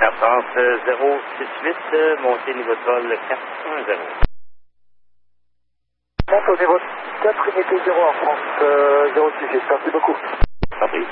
Air France 068, montée niveau de vol 410. Monte au niveau 4, unité 0 en France 068, merci beaucoup. Compris.